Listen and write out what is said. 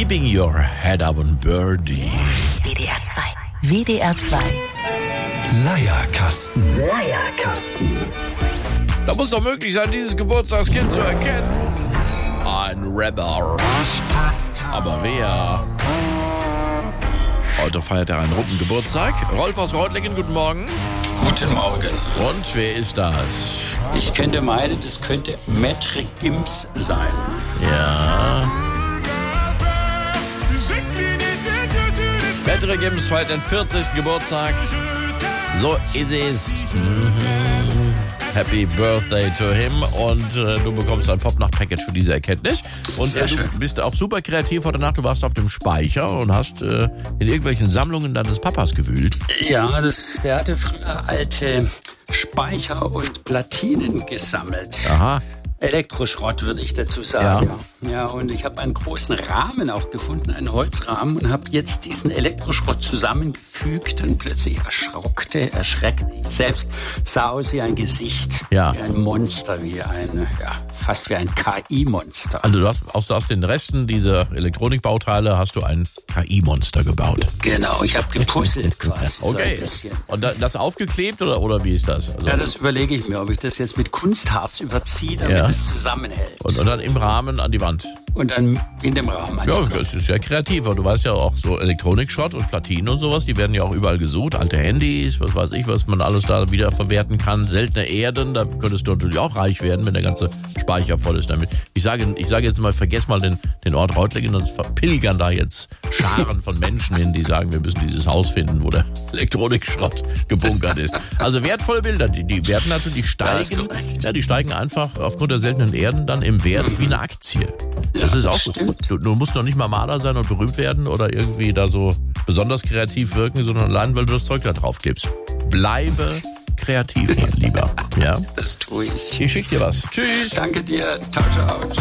Keeping Your Head Up on Birdie. WDR 2. WDR 2. Leierkasten. Da muss doch möglich sein, dieses Geburtstagskind zu erkennen. Ein Rapper. Aber wer? Heute feiert er einen runden Geburtstag. Rolf aus Reutlingen, guten Morgen. Guten Morgen. Und wer ist das? Ich könnte meinen, das könnte Maitre Gims sein. Ja. Maitre Gims feiert den 40. Geburtstag. So ist es. Happy Birthday to him. Und du bekommst ein Popnacht-Package für diese Erkenntnis. Und Sehr schön. Du bist auch super kreativ heute Nacht. Du warst auf dem Speicher und hast in irgendwelchen Sammlungen deines Papas gewühlt. Ja, der hatte früher alte Speicher und Platinen gesammelt. Aha. Elektroschrott, würde ich dazu sagen. Ja, und ich habe einen großen Rahmen auch gefunden, einen Holzrahmen, und habe jetzt diesen Elektroschrott zusammengefügt, und plötzlich erschreckte ich selbst, sah aus wie ein Gesicht, wie ein Monster, fast wie ein KI-Monster. Also du hast aus den Resten dieser Elektronikbauteile hast du ein KI-Monster gebaut. Genau, ich habe gepuzzelt quasi. Okay. So ein bisschen. Und das aufgeklebt oder wie ist das? Also, Ja, das überlege ich mir, ob ich das jetzt mit Kunstharz überziehe, damit es zusammenhält. Und dann im Rahmen an die Wand. Und dann in dem Rahmen. Ja, das ist ja kreativer. Du weißt ja auch, so Elektronikschrott und Platinen und sowas, die werden ja auch überall gesucht. Alte Handys, was weiß ich, was man alles da wieder verwerten kann. Seltene Erden, da könntest du natürlich auch reich werden, wenn der ganze Speicher voll ist damit. Ich sage jetzt mal, vergess mal den Ort Reutlingen, sonst verpilgern da jetzt Scharen von Menschen hin, die sagen, wir müssen dieses Haus finden, wo der Elektronikschrott gebunkert ist. Also wertvolle Bilder, die werden natürlich steigen. Ja, die steigen einfach aufgrund der seltenen Erden dann im Wert wie eine Aktie. Das ist auch gut. Du musst noch nicht mal Maler sein und berühmt werden oder irgendwie da so besonders kreativ wirken, sondern allein, weil du das Zeug da drauf gibst. Bleibe kreativ, mein Lieber. Ja? Das tue ich. Ich schick dir was. Tschüss. Danke dir. Ciao, ciao.